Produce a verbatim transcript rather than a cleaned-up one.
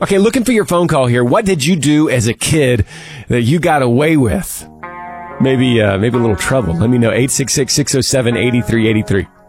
Okay, looking for your phone call here. What did you do as a kid that you got away with? Maybe, uh, maybe a little trouble. Let me know. eight six six, six oh seven, eight three eight three.